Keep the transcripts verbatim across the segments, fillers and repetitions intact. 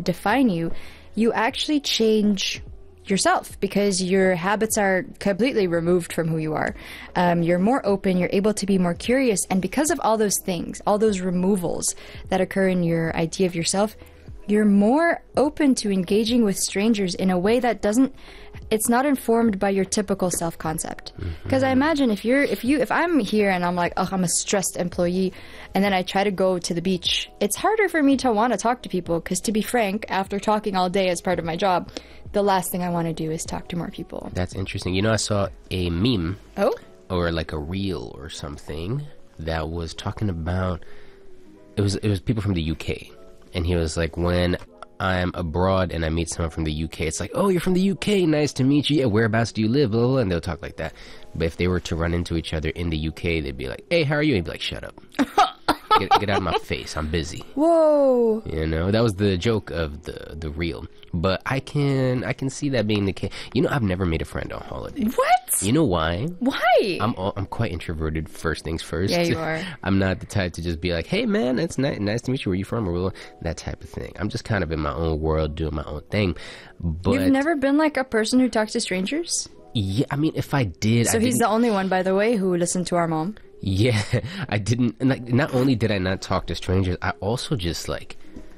define you, you actually change yourself because your habits are completely removed from who you are. Um, you're more open, you're able to be more curious, and because of all those things, all those removals that occur in your idea of yourself, you're more open to engaging with strangers in a way that doesn't, it's not informed by your typical self-concept. Because mm-hmm. I imagine if you're, if you, if I'm here and I'm like, oh, I'm a stressed employee, and then I try to go to the beach, it's harder for me to want to talk to people, because to be frank, after talking all day as part of my job, the last thing I want to do is talk to more people. That's interesting. You know, I saw a meme. Oh? Or like a reel or something that was talking about, it was, it was people from the U K. And he was like, when I'm abroad and I meet someone from the U K, it's like, oh, you're from the U K, nice to meet you. Yeah, whereabouts do you live? Blah, blah, blah. And they'll talk like that. But if they were to run into each other in the U K, they'd be like, hey, how are you? And he'd be like, shut up. Get, get out of my face. I'm busy. Whoa. You know, that was the joke of the the reel. But I can I can see that being the case. You know, I've never made a friend on holiday. What? You know why? Why? I'm all, I'm quite introverted. First things first. Yeah, you are. I'm not the type to just be like, hey man, it's nice nice to meet you. Where you from? Or that type of thing. I'm just kind of in my own world, doing my own thing. But you've never been like a person who talks to strangers? Yeah, I mean, if I did, so I he's didn't... the only one, by the way, who listened to our mom. Yeah, I didn't. And like, not only did I not talk to strangers, I also just like,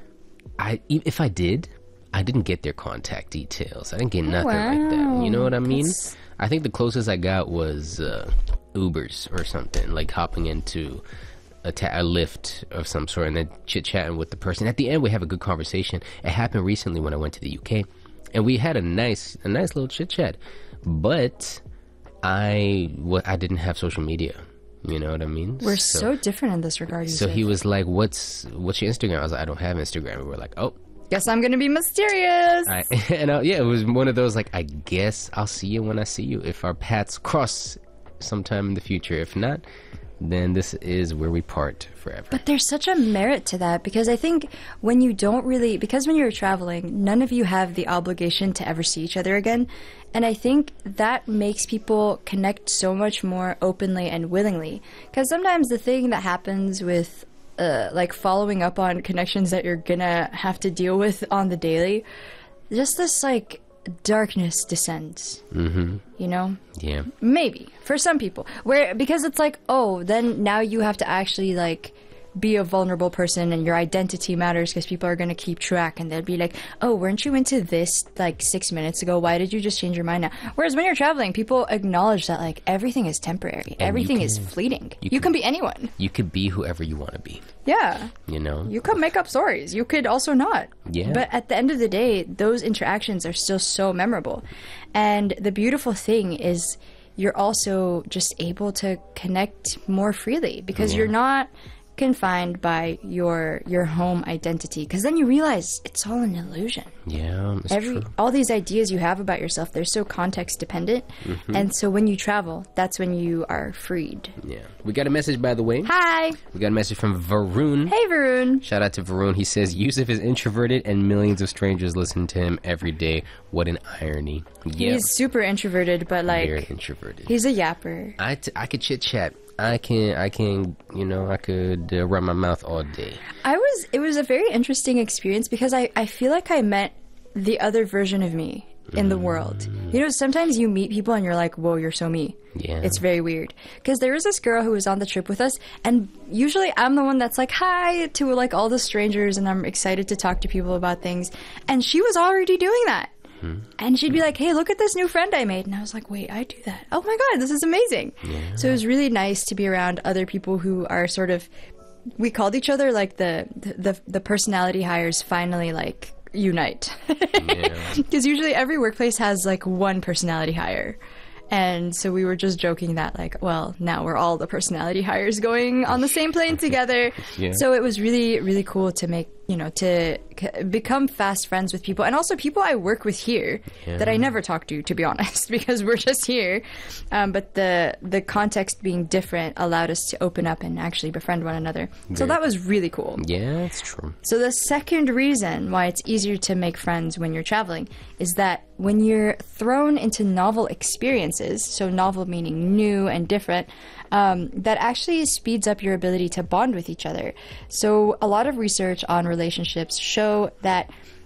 I if I did, I didn't get their contact details. I didn't get nothing wow. like that. You know what I mean? That's... I think the closest I got was uh, Ubers or something, like hopping into a, ta- a Lyft of some sort and then chit chatting with the person. At the end, we have a good conversation. It happened recently when I went to the U K, and we had a nice, a nice little chit chat. But I, what I didn't have social media. You know what I mean? We're so, so different in this regard. So he was like, "What's what's your Instagram?" I was like, "I don't have Instagram." And we were like, "Oh, guess I'm gonna be mysterious." I, and I, yeah, it was one of those like, "I guess I'll see you when I see you. If our paths cross sometime in the future, if not, then this is where we part forever." But there's such a merit to that, because I think when you don't really, because when you're traveling, none of you have the obligation to ever see each other again. And I think that makes people connect so much more openly and willingly. Because sometimes the thing that happens with uh, like following up on connections that you're gonna have to deal with on the daily, just this like darkness descends. Mm-hmm. You know? Yeah. Maybe for some people, where because it's like, oh, then now you have to actually like be a vulnerable person and your identity matters, because people are going to keep track and they'll be like, oh, weren't you into this like six minutes ago? Why did you just change your mind now? Whereas when you're traveling, people acknowledge that like everything is temporary. And everything can, is fleeting. You, you can, can be anyone. You could be whoever you want to be. Yeah. You know? You could make up stories. You could also not. Yeah. But at the end of the day, those interactions are still so memorable. And the beautiful thing is you're also just able to connect more freely, because yeah. you're not confined by your your home identity, because then you realize it's all an illusion. Yeah, it's Every true. All these ideas you have about yourself, they're so context dependent. Mm-hmm. And so when you travel, that's when you are freed. Yeah. We got a message, by the way. Hi. We got a message from Varun. Hey, Varun. Shout out to Varun. He says, Yusuf is introverted and millions of strangers listen to him every day. What an irony. Yeah. He's super introverted, but like... Very introverted. He's a yapper. I, t- I could chit-chat. I can, I can, you know, I could uh, run my mouth all day. I was, it was a very interesting experience, because I, I feel like I met the other version of me in the world. You know, sometimes you meet people and you're like, whoa, you're so me. Yeah. It's very weird. Because there was this girl who was on the trip with us, and usually I'm the one that's like, hi, to like all the strangers, and I'm excited to talk to people about things. And she was already doing that. And she'd be like, hey, look at this new friend I made. And I was like, wait, I do that. Oh my God, this is amazing. Yeah. So it was really nice to be around other people who are sort of, we called each other like the, the, the personality hires finally like unite. Because yeah. usually every workplace has like one personality hire. And so we were just joking that like, well, now we're all the personality hires going on the same plane together. Yeah. So it was really, really cool to make, you know, to c- become fast friends with people. And also people I work with here yeah. that I never talk to, to be honest, because we're just here. Um, but the the context being different allowed us to open up and actually befriend one another. Very so that was really cool. Yeah, that's true. So the second reason why it's easier to make friends when you're traveling is that when you're thrown into novel experiences, so novel meaning new and different, um, that actually speeds up your ability to bond with each other. So a lot of research on relationships show that